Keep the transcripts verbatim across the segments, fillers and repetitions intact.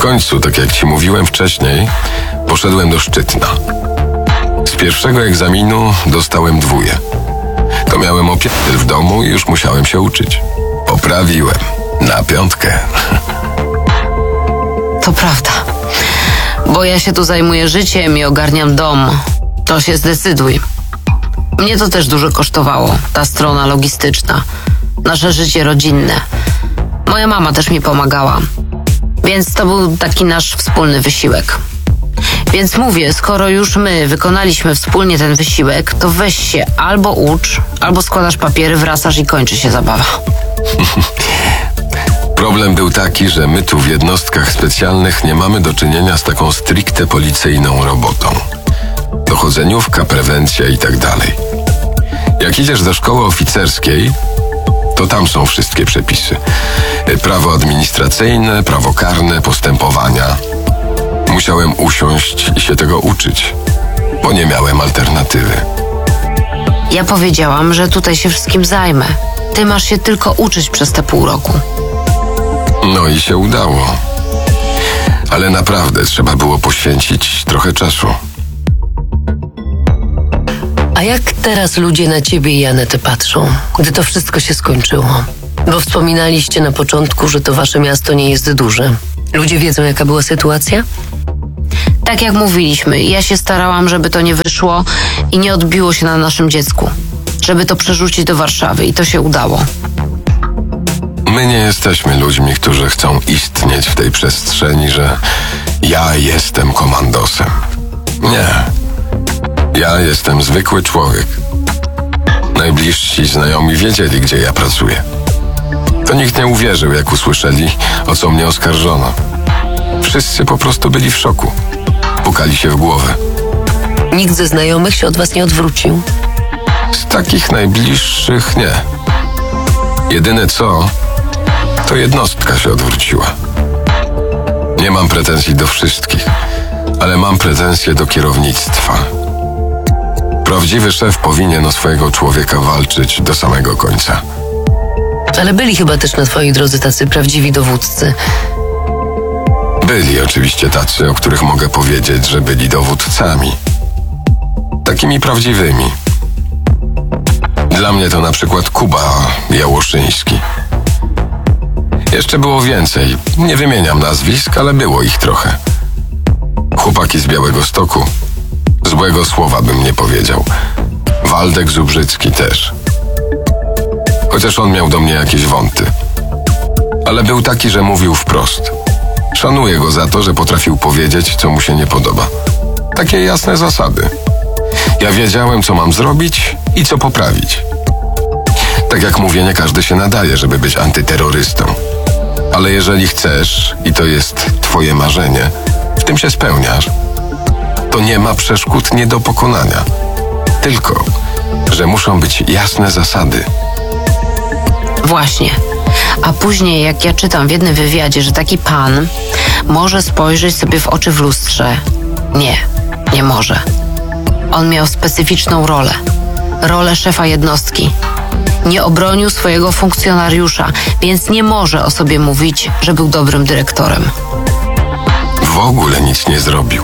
końcu, tak jak ci mówiłem wcześniej, poszedłem do Szczytna. Z pierwszego egzaminu dostałem dwóje. To miałem opiekę w domu i już musiałem się uczyć. Poprawiłem. Na piątkę. To prawda. Bo ja się tu zajmuję życiem i ogarniam dom. To się zdecyduj. Mnie to też dużo kosztowało, ta strona logistyczna. Nasze życie rodzinne. Moja mama też mi pomagała. Więc to był taki nasz wspólny wysiłek. Więc mówię, skoro już my wykonaliśmy wspólnie ten wysiłek, to weź się albo ucz, albo składasz papiery, wracasz i kończy się zabawa. Problem był taki, że my tu w jednostkach specjalnych nie mamy do czynienia z taką stricte policyjną robotą. Dochodzeniówka, prewencja i tak dalej. Jak idziesz do szkoły oficerskiej, to tam są wszystkie przepisy. Prawo administracyjne, prawo karne, postępowania. Musiałem usiąść i się tego uczyć, bo nie miałem alternatywy. Ja powiedziałam, że tutaj się wszystkim zajmę. Ty masz się tylko uczyć przez te pół roku. No i się udało. Ale naprawdę trzeba było poświęcić trochę czasu. A jak teraz ludzie na ciebie i Anetę patrzą, gdy to wszystko się skończyło? Bo wspominaliście na początku, że to wasze miasto nie jest duże. Ludzie wiedzą, jaka była sytuacja? Tak jak mówiliśmy, ja się starałam, żeby to nie wyszło i nie odbiło się na naszym dziecku. Żeby to przerzucić do Warszawy i to się udało. My nie jesteśmy ludźmi, którzy chcą istnieć w tej przestrzeni, że ja jestem komandosem. Nie. Ja jestem zwykły człowiek. Najbliżsi znajomi wiedzieli, gdzie ja pracuję. To nikt nie uwierzył, jak usłyszeli, o co mnie oskarżono. Wszyscy po prostu byli w szoku. Pukali się w głowę. Nikt ze znajomych się od was nie odwrócił? Z takich najbliższych nie. Jedyne co, to jednostka się odwróciła. Nie mam pretensji do wszystkich, ale mam pretensje do kierownictwa. Prawdziwy szef powinien o swojego człowieka walczyć do samego końca. Ale byli chyba też na twojej drodze tacy prawdziwi dowódcy. Byli oczywiście tacy, o których mogę powiedzieć, że byli dowódcami. Takimi prawdziwymi. Dla mnie to na przykład Kuba Jałoszyński. Jeszcze było więcej. Nie wymieniam nazwisk, ale było ich trochę. Chłopaki z Białegostoku. Złego słowa bym nie powiedział. Waldek Zubrzycki też. Chociaż on miał do mnie jakieś wąty. Ale był taki, że mówił wprost. Szanuję go za to, że potrafił powiedzieć, co mu się nie podoba. Takie jasne zasady. Ja wiedziałem, co mam zrobić i co poprawić. Tak jak mówię, nie każdy się nadaje, żeby być antyterrorystą. Ale jeżeli chcesz, i to jest twoje marzenie, w tym się spełniasz, to nie ma przeszkód nie do pokonania. Tylko, że muszą być jasne zasady. Właśnie. A później, jak ja czytam w jednym wywiadzie, że taki pan może spojrzeć sobie w oczy w lustrze. Nie, nie może. On miał specyficzną rolę. Rolę szefa jednostki. Nie obronił swojego funkcjonariusza, więc nie może o sobie mówić, że był dobrym dyrektorem. W ogóle nic nie zrobił.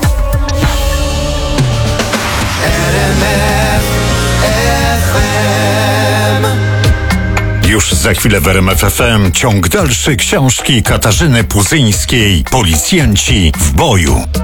Już za chwilę w R M F F M ciąg dalszy książki Katarzyny Puzyńskiej. Policjanci w boju.